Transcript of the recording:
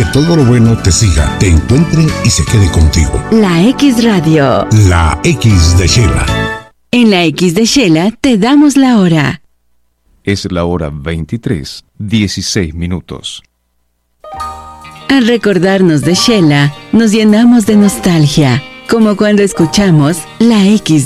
que todo lo bueno te siga, te encuentre y se quede contigo. La X Radio. La X de Shela. En la X de Shela te damos la hora. Es la hora 23:16. Al recordarnos de Shela, nos llenamos de nostalgia, como cuando escuchamos La X